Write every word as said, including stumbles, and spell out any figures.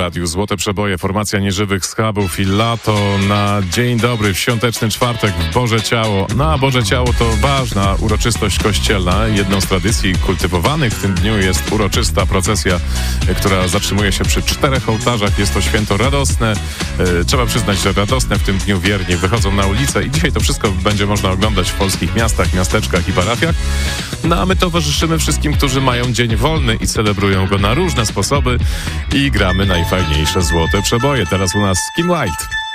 radiu Złote Przeboje, formacja Nieżywych Schabów i Lato na dzień dobry, w świąteczny czwartek w Boże Ciało. No a Boże Ciało to ważna uroczystość kościelna. Jedną z tradycji kultywowanych w tym dniu jest uroczysta procesja, która zatrzymuje się przy czterech ołtarzach. Jest to święto radosne. Trzeba przyznać, że radosne w tym dniu wierni wychodzą na ulicę i dzisiaj to wszystko będzie można oglądać w polskich miastach, miasteczkach i parafiach. No a my towarzyszymy wszystkim, którzy mają dzień wolny i celebrują go na różne sposoby i gramy najfajniejsze Złote Przeboje. Teraz u nas Kim White.